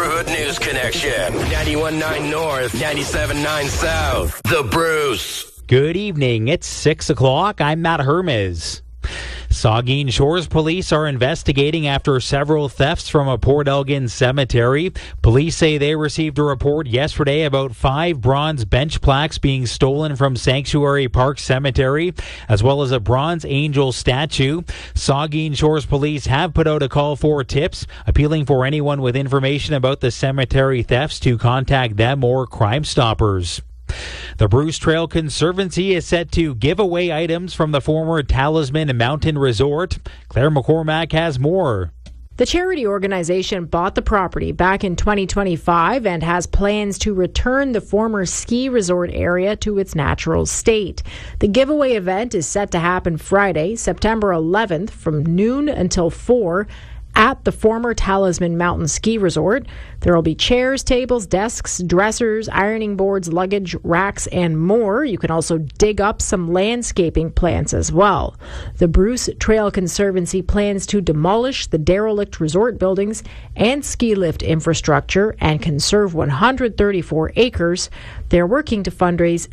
Neighborhood News Connection. 91.9 North, 97.9 South. The Bruce. Good evening. It's 6 o'clock. I'm Matt Hermes. Saugeen Shores police are investigating after several thefts from a Port Elgin cemetery. Police say they received a report yesterday about 5 bronze bench plaques being stolen from Sanctuary Park Cemetery, as well as a bronze angel statue. Saugeen Shores police have put out a call for tips, appealing for anyone with information about the cemetery thefts to contact them or Crime Stoppers. The Bruce Trail Conservancy is set to give away items from the former Talisman Mountain Resort. Claire McCormack has more. The charity organization bought the property back in 2025 and has plans to return the former ski resort area to its natural state. The giveaway event is set to happen Friday, September 11th from noon until 4 at the former Talisman Mountain Ski Resort. There will be chairs, tables, desks, dressers, ironing boards, luggage, racks, and more. You can also dig up some landscaping plants as well. The Bruce Trail Conservancy plans to demolish the derelict resort buildings and ski lift infrastructure and conserve 134 acres. They're working to fundraise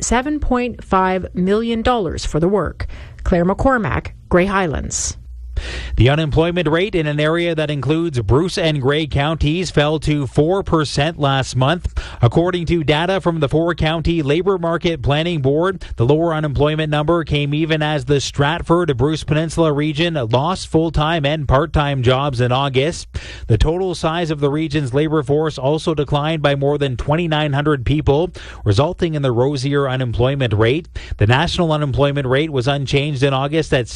$7.5 million for the work. Claire McCormack, Grey Highlands. The unemployment rate in an area that includes Bruce and Grey counties fell to 4% last month. According to data from the 4-county Labor Market Planning Board, the lower unemployment number came even as the Stratford-Bruce Peninsula region lost full-time and part-time jobs in August. The total size of the region's labor force also declined by more than 2,900 people, resulting in the rosier unemployment rate. The national unemployment rate was unchanged in August at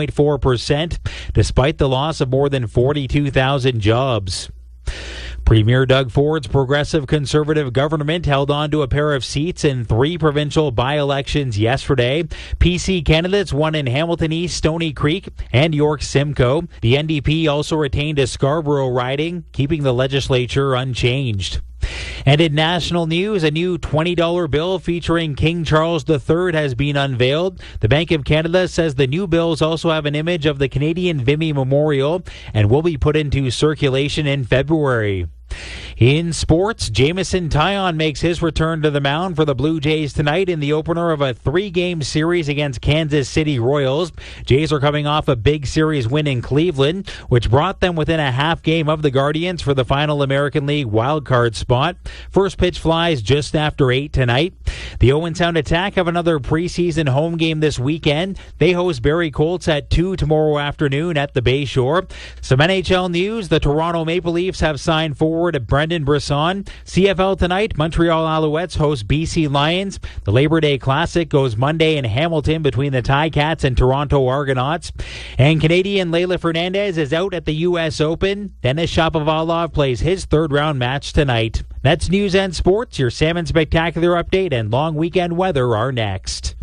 6.4%. Despite the loss of more than 42,000 jobs. Premier Doug Ford's progressive conservative government held on to a pair of seats in 3 provincial by-elections yesterday. PC candidates won in Hamilton East, Stony Creek, and York Simcoe. The NDP also retained a Scarborough riding, keeping the legislature unchanged. And in national news, a new $20 bill featuring King Charles III has been unveiled. The Bank of Canada says the new bills also have an image of the Canadian Vimy Memorial and will be put into circulation in February. In sports, Jameson Taillon makes his return to the mound for the Blue Jays tonight in the opener of a 3-game series against Kansas City Royals. Jays are coming off a big series win in Cleveland, which brought them within a half game of the Guardians for the final American League wildcard spot. First pitch flies just after 8 tonight. The Owen Sound Attack have another preseason home game this weekend. They host Barrie Colts at 2 tomorrow afternoon at the Bayshore. Some NHL news, the Toronto Maple Leafs have signed forward Brendan Brisson. CFL tonight, Montreal Alouettes host BC Lions. The Labor Day Classic goes Monday in Hamilton between the Ticats and Toronto Argonauts. And Canadian Leylah Fernandez is out at the U.S. Open. Denis Shapovalov plays his 3rd-round match tonight. That's news and sports. Your Salmon Spectacular update and long weekend weather are next.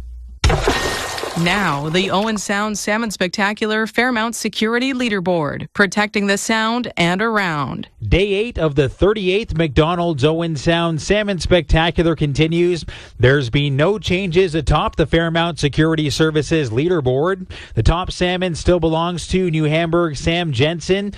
Now, the Owen Sound Salmon Spectacular Fairmount Security Leaderboard, protecting the Sound and around. Day 8 of the 38th McDonald's Owen Sound Salmon Spectacular continues. There's been no changes atop the Fairmount Security Services leaderboard. The top salmon still belongs to New Hamburg Sam Jensen,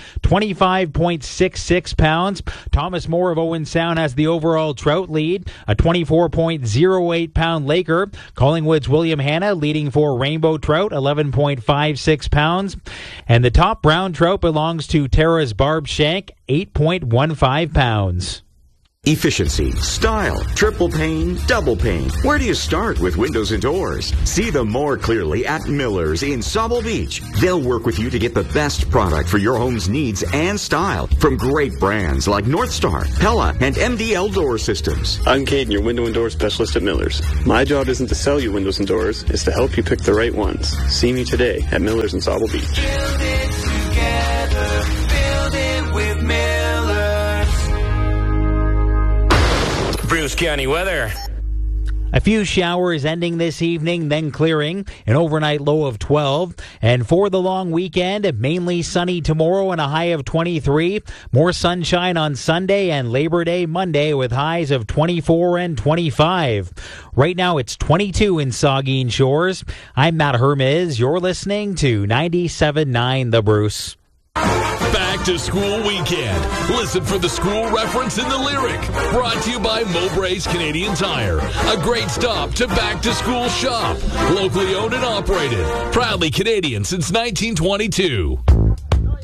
25.66 pounds. Thomas Moore of Owen Sound has the overall trout lead, a 24.08 pound Laker. Collingwood's William Hanna leading for rainbow trout, 11.56 pounds. And the top brown trout belongs to Tara's Barb Shank, 8.15 pounds. Efficiency, style, triple pane, double pane. Where do you start with windows and doors? See them more clearly at Miller's in Sauble Beach. They'll work with you to get the best product for your home's needs and style from great brands like Northstar, Pella, and MDL Door Systems. I'm Caden, your window and door specialist at Miller's. My job isn't to sell you windows and doors, it's to help you pick the right ones. See me today at Miller's in Sauble Beach. Build it together. Build it with Miller's. Bruce County weather. A few showers ending this evening, then clearing. An overnight low of 12. And for the long weekend, mainly sunny tomorrow and a high of 23. More sunshine on Sunday and Labor Day Monday with highs of 24 and 25. Right now it's 22 in Saugeen Shores. I'm Matt Hermes. You're listening to 97.9 The Bruce. Back to School Weekend. Listen for the school reference in the lyric. Brought to you by Mowbray's Canadian Tire. A great stop to back to school shop. Locally owned and operated. Proudly Canadian since 1922.